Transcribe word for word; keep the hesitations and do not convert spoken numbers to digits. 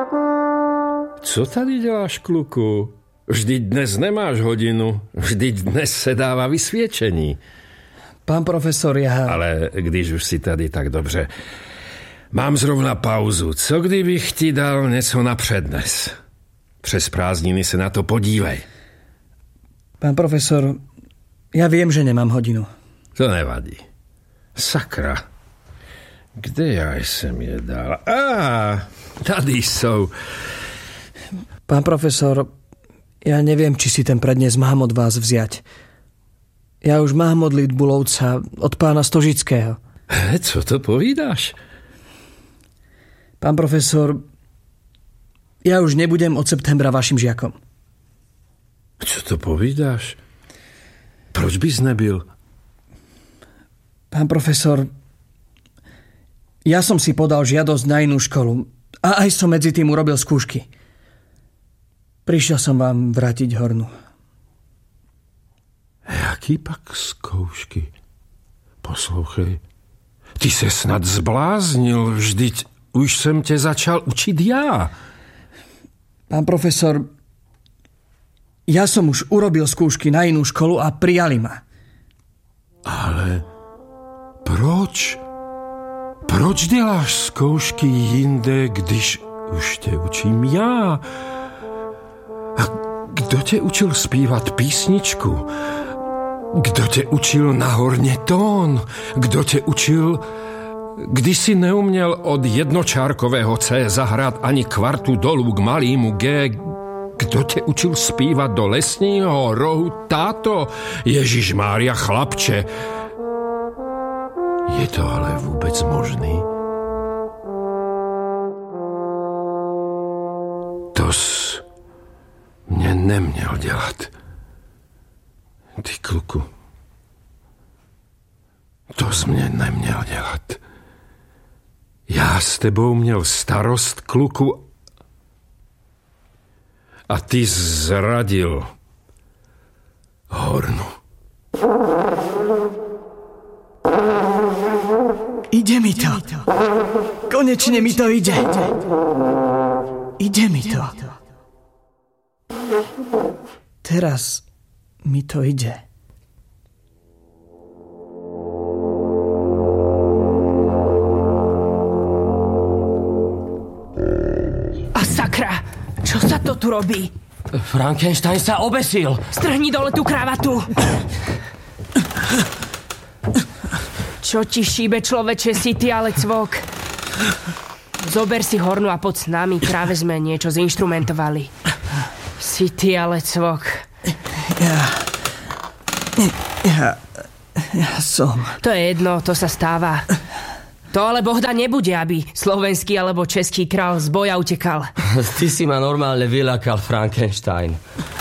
Co tady děláš, kluku? Vždyť dnes nemáš hodinu. Vždyť dnes se dává vysvědčení. Pán profesor, ja... Ale když už si tady, tak dobře. Mám zrovna pauzu. Co kdybych ti dal něco na přednes? Přes prázdniny se na to podívej. Pán profesor, ja viem, že nemám hodinu. To nevadí. Sakra. Kde já jsem je dal? Á, tady jsou. Pán profesor, ja neviem, či si ten prednes mám od vás vziať. Ja už mám modlitbu lovca od pána Stožického. He, co to povídáš? Pán profesor, ja už nebudem od septembra vašim žiakom. Co to povídáš? Proč bys nebyl? Pán profesor, ja som si podal žiadosť na inú školu a aj som medzi tým urobil skúšky. Prišiel som vám vrátiť hornu. Jaký pak zkoušky? Poslouchej, ty se snad zbláznil, vždyť už jsem tě začal učit já. Pán profesor, ja som už urobil skúšky na inú školu a prijali ma. Ale proč? Proč děláš zkoušky jinde, když už tě učím já? A kdo tě učil zpívat písničku? Kdo tě učil na horně tón? Kdo tě učil, když si neuměl od jednočárkového C zahrát ani kvartu dolů k malýmu G? Kdo tě učil zpívat do lesního rohu? Táto, Ježišmária, chlapče. Je to ale vůbec možný? To jsi mě neměl dělat. Ty, kluku, to jsi mě neměl dělat. Já s tebou měl starost, kluku, a ty zradil hornu. Ide mi to. Konečne mi to ide. Ide mi to. Teraz mi to ide. A sakra, čo sa to tu robí? Frankenstein sa obesil. Strhni dole tú kravatu. Čo ti šíbe, človeče, si ty ale cvok. Zober si hornu a poď s nami, práve sme niečo zinštrumentovali. Si ty ale cvok. Ja... Ja... Ja som... To je jedno, to sa stáva. To ale Bohdan nebude, aby slovenský alebo český král z boja utekal. Ty si ma normálne vylakal, Frankenstein.